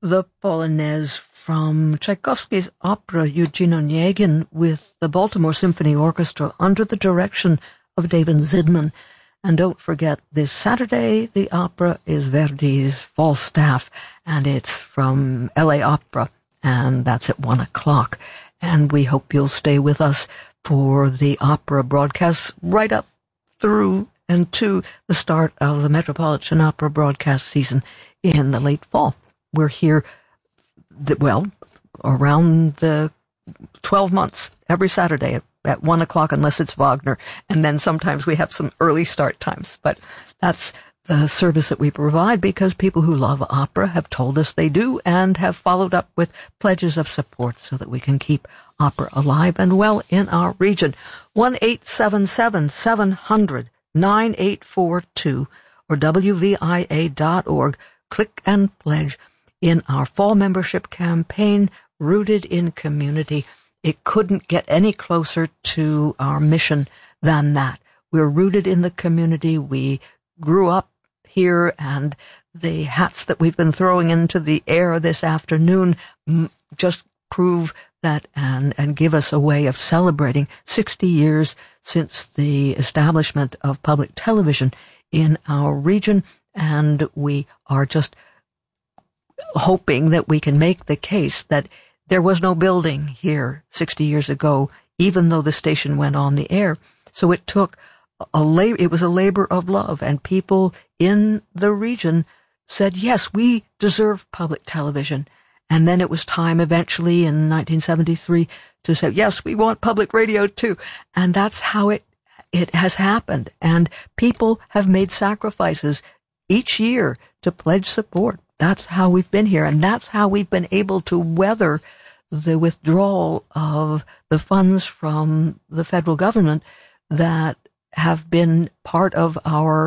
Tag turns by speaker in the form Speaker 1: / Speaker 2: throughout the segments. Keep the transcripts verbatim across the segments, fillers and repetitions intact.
Speaker 1: the Polonaise from Tchaikovsky's opera Eugene Onegin with the Baltimore Symphony Orchestra under the direction of David Zidman. And don't forget, this Saturday, the opera is Verdi's Falstaff, and it's from L A Opera, and that's at one o'clock. And we hope you'll stay with us for the opera broadcasts right up through and to the start of the Metropolitan Opera broadcast season in the late fall. We're here, well, around the twelve months, every Saturday at, at one o'clock, unless it's Wagner. And then sometimes we have some early start times. But that's the service that we provide because people who love opera have told us they do and have followed up with pledges of support so that we can keep opera alive and well in our region. one eight seven seven, seven hundred, nine eight four two or W V I A dot org. Click and pledge in our fall membership campaign, Rooted in Community. It couldn't get any closer to our mission than that. We're rooted in the community. We grew up here, and the hats that we've been throwing into the air this afternoon just prove that and, and give us a way of celebrating sixty years since the establishment of public television in our region. And we are just hoping that we can make the case that there was no building here sixty years ago, even though the station went on the air. So it took a labor, it was a labor of love, and people in the region said, yes, we deserve public television. And then it was time eventually in nineteen seventy-three to say, yes, we want public radio too. And that's how it, it has happened. And people have made sacrifices each year to pledge support. That's how we've been here, and that's how we've been able to weather the withdrawal of the funds from the federal government that have been part of our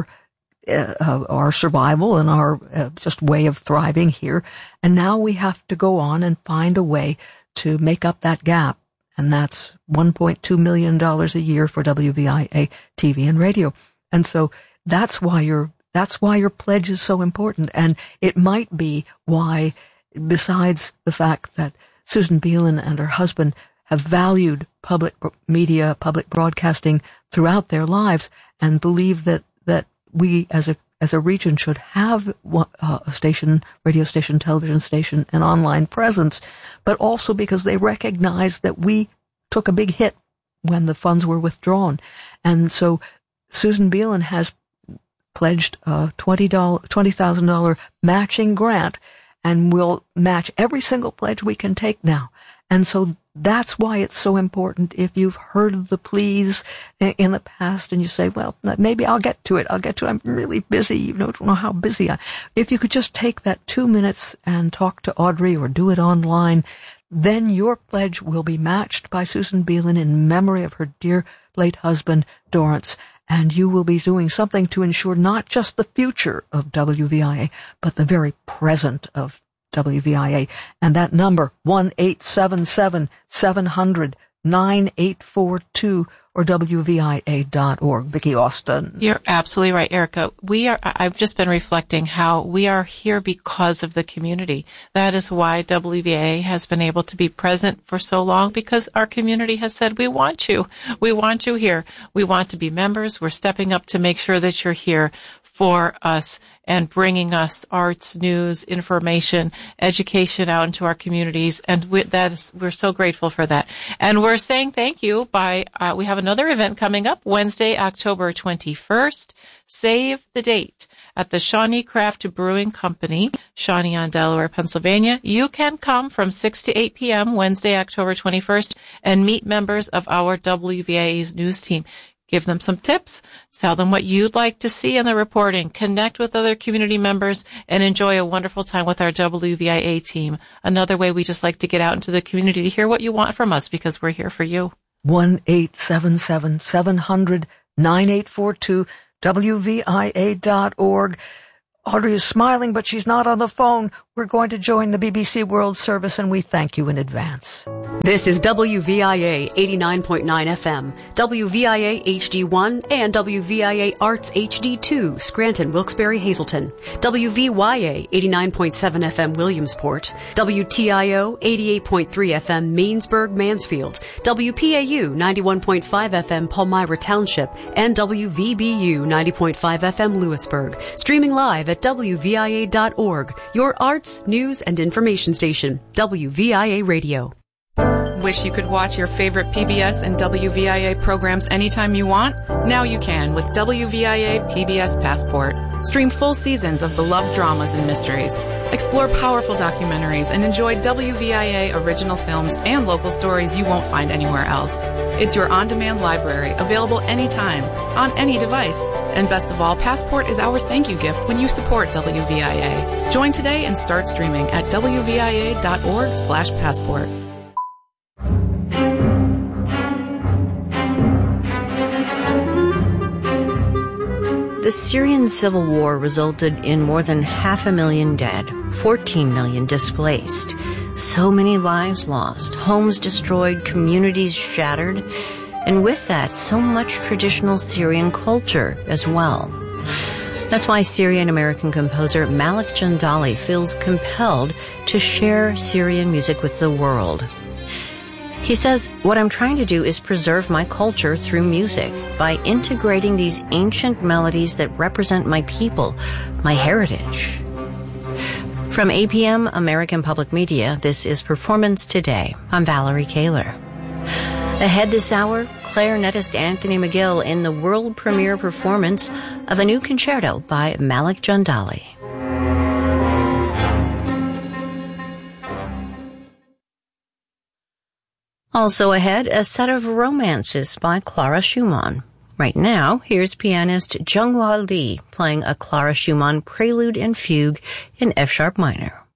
Speaker 1: uh, our survival and our uh, just way of thriving here. And now we have to go on and find a way to make up that gap, and that's one point two million dollars a year for W V I A T V and radio. And so that's why you're That's why your pledge is so important. And it might be why, besides the fact that Susan Beelen and her husband have valued public media, public broadcasting throughout their lives and believe that, that we as a, as a region should have a station, radio station, television station, and online presence, but also because they recognize that we took a big hit when the funds were withdrawn. And so Susan Beelen has pledged a twenty thousand dollars matching grant, and we'll match every single pledge we can take now. And so that's why it's so important. If you've heard the pleas in the past and you say, well, maybe I'll get to it, I'll get to it, I'm really busy, you don't know how busy I am. If you could just take that two minutes and talk to Audrey or do it online, then your pledge will be matched by Susan Beelen in memory of her dear late husband, Dorrance. And you will be doing something to ensure not just the future of W V I A, but the very present of W V I A. And that number, one eight seven seven, seven hundred, nine eight four two or W V I A dot org. Vicki Austin.
Speaker 2: You're absolutely right, Erica. We are, I've just been reflecting how we are here because of the community. That is why W V I A has been able to be present for so long, because our community has said, we want you. We want you here. We want to be members. We're stepping up to make sure that you're here for us and bringing us arts, news, information, education out into our communities. And we, that is, we're so grateful for that. And we're saying thank you by, uh, we have another event coming up Wednesday, October twenty-first. Save the date at the Shawnee Craft Brewing Company, Shawnee on Delaware, Pennsylvania. You can come from six to eight p.m. Wednesday, October twenty-first, and meet members of our W V I A's news team. Give them some tips, tell them what you'd like to see in the reporting, connect with other community members, and enjoy a wonderful time with our W V I A team. Another way we just like to get out into the community to hear what you want from us, because we're here for you.
Speaker 1: one eight seven seven, seven hundred, nine eight four two, W V I A dot org. Audrey is smiling, but she's not on the phone. we're going to join the B B C World Service, and we thank you in advance.
Speaker 3: This is W V I A eighty-nine point nine F M, W V I A H D one, and W V I A Arts H D two, Scranton, Wilkes-Barre, Hazleton, W V Y A eighty-nine point seven F M, Williamsport, W T I O eighty-eight point three F M, Mainsburg, Mansfield, W P A U ninety-one point five F M, Palmyra Township, and W V B U ninety point five F M, Lewisburg. Streaming live at W V I A dot org, your arts, news, and information station, W V I A Radio.
Speaker 4: Wish you could watch your favorite P B S and W V I A programs anytime you want? Now you can with W V I A P B S Passport. Stream full seasons of beloved dramas and mysteries. Explore powerful documentaries and enjoy W V I A original films and local stories you won't find anywhere else. It's your on-demand library, available anytime, on any device. And best of all, Passport is our thank you gift when you support W V I A. Join today and start streaming at W V I A dot org slash passport.
Speaker 5: The Syrian civil war resulted in more than half a million dead, fourteen million displaced, so many lives lost, homes destroyed, communities shattered, and with that, so much traditional Syrian culture as well. That's why Syrian-American composer Malik Jandali feels compelled to share Syrian music with the world. He says, what I'm trying to do is preserve my culture through music by integrating these ancient melodies that represent my people, my heritage. From A P M American Public Media, this is Performance Today. I'm Valerie Kaler. Ahead this hour, clarinetist Anthony McGill in the world premiere performance of a new concerto by Malik Jandali. Also ahead, a set of romances by Clara Schumann. Right now, here's pianist Jung-Hwa Lee playing a Clara Schumann prelude and fugue in F-sharp minor.